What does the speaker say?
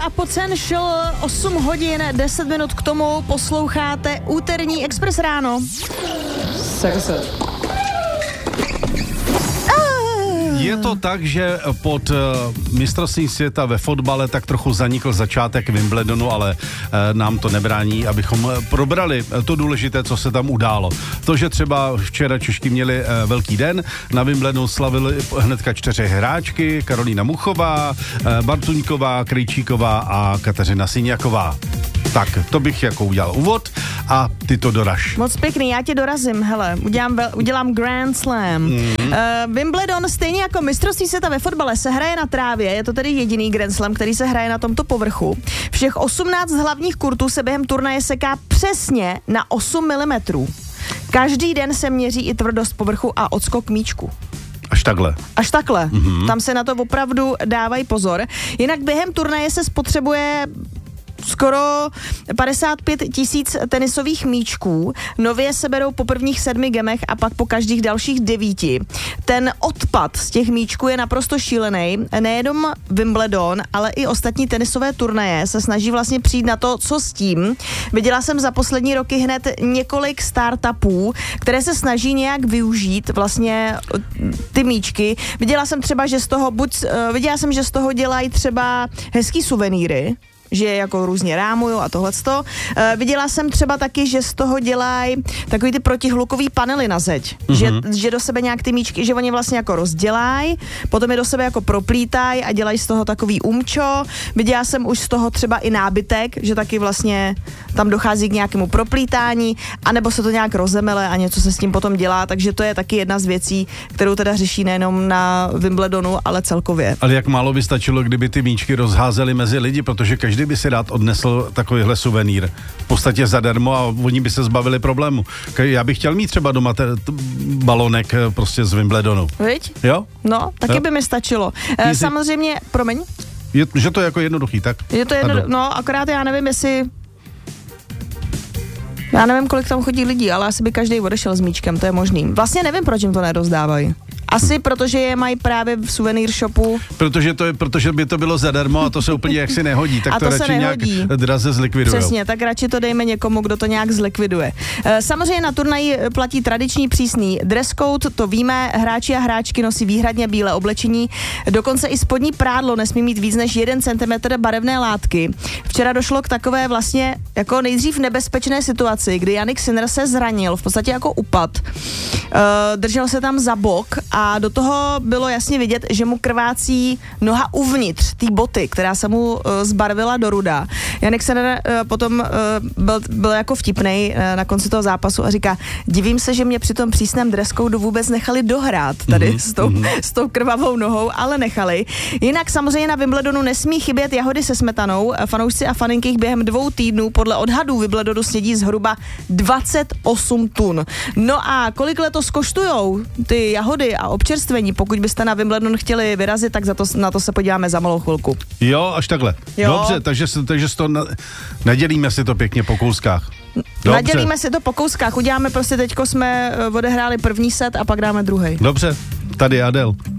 a Pocen šel 8 hodin, 10 minut k tomu, posloucháte úterní Express ráno. Srdce. Je to tak, že pod mistrovstvím světa ve fotbale tak trochu zanikl začátek Wimbledonu, ale nám to nebrání, abychom probrali to důležité, co se tam událo. To, že třeba včera Češky měli velký den, na Wimbledonu slavili hnedka 4 hráčky, Karolína Muchová, Bartuňková, Krejčíková a Kateřina Syňaková. Tak, to bych jako udělal úvod a ty to doraž. Moc pěkný, já tě dorazím, hele, udělám Grand Slam. Wimbledon stejně jako mistrovství světa ve fotbale se hraje na trávě, je to tedy jediný Grand Slam, který se hraje na tomto povrchu. Všech 18 hlavních kurtů se během turnaje seká přesně na 8 mm. Každý den se měří i tvrdost povrchu a odskok míčku. Až takhle. Až takhle. Mm-hmm. Tam se na to opravdu dávají pozor. Jinak během turnaje se spotřebuje skoro 55 000 tenisových míčků. Nově se berou po prvních 7 gemech a pak po každých dalších 9. Ten odpad z těch míčků je naprosto šílený. Nejenom Wimbledon, ale i ostatní tenisové turnaje se snaží vlastně přijít na to, co s tím. Viděla jsem za poslední roky hned několik startupů, které se snaží nějak využít vlastně ty míčky. Viděla jsem třeba, že z toho dělají třeba hezký suvenýry, že jako různě rámuju a tohleto. Viděla jsem třeba taky, že z toho dělají takový ty protihlukový panely na zeď. Že do sebe nějak ty míčky, že oni vlastně jako rozdělají, potom je do sebe jako proplítají a dělají z toho takový umčo. Viděla jsem už z toho třeba i nábytek, že taky vlastně tam dochází k nějakému proplítání, anebo se to nějak rozemele a něco se s tím potom dělá, takže to je taky jedna z věcí, kterou teda řeší nejenom na Wimbledonu, ale celkově. Ale jak málo by stačilo, kdyby ty míčky rozházely mezi lidi, protože každý by si rád odnesl takovýhle suvenýr. V podstatě zadarmo a oni by se zbavili problému. Já bych chtěl mít třeba doma balonek prostě z Wimbledonu. Viď? Jo? No, taky by mi stačilo. Samozřejmě, promiň. Že to je jako jednoduchý, tak? Je to no, akorát já nevím, kolik tam chodí lidí, ale asi by každý odešel s míčkem, to je možný. Vlastně nevím, proč jim to nerozdávají. Asi protože je mají právě v suvenýr shopu. Protože by to bylo zadarmo a to se úplně jaksi nehodí, tak to radši nějak draze zlikvidujou. Přesně, tak radši to dejme někomu, kdo to nějak zlikviduje. Samozřejmě na turnaji platí tradiční přísný dress code, to víme, hráči a hráčky nosí výhradně bílé oblečení, dokonce i spodní prádlo nesmí mít víc než 1 cm barevné látky. Včera došlo k takové vlastně jako nejdřív nebezpečné situaci, kdy Jannik Sinner se zranil, v podstatě jako upad. Držel se tam za bok a do toho bylo jasně vidět, že mu krvácí noha uvnitř té boty, která se mu zbarvila do ruda. Jannik Sinner potom byl jako vtipnej na konci toho zápasu a říká, divím se, že mě při tom přísném dress code vůbec nechali dohrát tady s tou krvavou nohou, ale nechali. Jinak samozřejmě na Wimbledonu nesmí chybět jahody se smetanou. Fanoušci a faninky jich během 2 týdnů podle odhadů Wimbledonu snědí zhruba 28 tun. No a kolik letos koštujou ty jahody a občerstvení, pokud byste na Wimbledon chtěli vyrazit, tak na to se podíváme za malou chvilku. Jo, až takhle. Jo. Dobře, takže nadělíme si to pěkně po kouskách. Dobře. Nadělíme si to po kouskách. Uděláme prostě, teďko jsme odehráli první set a pak dáme druhý. Dobře, tady Adele.